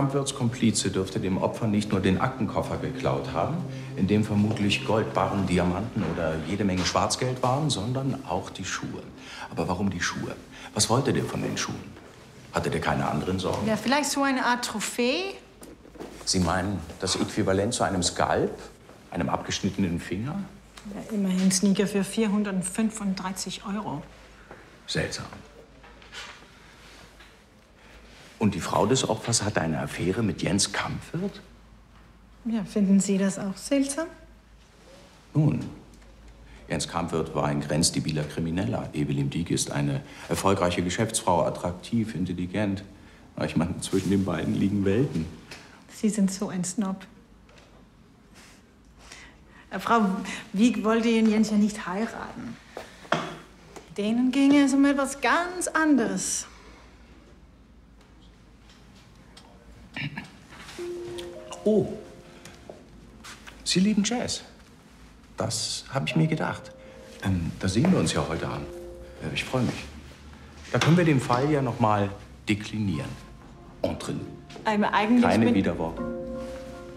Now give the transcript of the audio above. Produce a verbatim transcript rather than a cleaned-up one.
Kampwirths Komplize dürfte dem Opfer nicht nur den Aktenkoffer geklaut haben, in dem vermutlich Goldbarren, Diamanten oder jede Menge Schwarzgeld waren, sondern auch die Schuhe. Aber warum die Schuhe? Was wollte der von den Schuhen? Hatte der keine anderen Sorgen? Ja, vielleicht so eine Art Trophäe? Sie meinen das Äquivalent zu einem Skalp? Einem abgeschnittenen Finger? Ja, immerhin Sneaker für vierhundertfünfunddreißig Euro. Seltsam. Und die Frau des Opfers hatte eine Affäre mit Jens Kampwirth? Ja, finden Sie das auch seltsam? Nun, Jens Kampwirth war ein grenzdebiler Krimineller. Evelyn Dieck ist eine erfolgreiche Geschäftsfrau, attraktiv, intelligent. Ich meine, zwischen den beiden liegen Welten. Sie sind so ein Snob. Äh, Frau Wieck wollte Ihren Jens ja nicht heiraten. Denen ging es um etwas ganz anderes. Oh, Sie lieben Jazz. Das habe ich mir gedacht. Ähm, da sehen wir uns ja heute an. Äh, ich freue mich. Da können wir den Fall ja noch mal deklinieren. Entre nous. Aber eigentlich Keine bin- Widerworte.